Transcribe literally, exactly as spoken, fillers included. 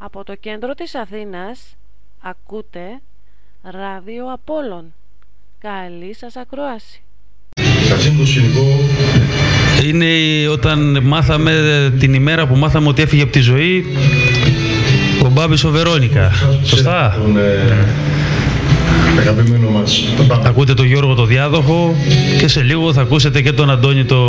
Από το κέντρο της Αθήνας ακούτε Ράδιο Απόλλων. Καλή σας ακρόαση. Το σκηνικό είναι όταν μάθαμε την ημέρα που μάθαμε ότι έφυγε από τη ζωή ο Μπάμπης ο Βερόνικα. Σωστά. Τον ε, αγαπημένο μας. Ακούτε τον Γιώργο το Διάδοχο και σε λίγο θα ακούσετε και τον Αντώνη το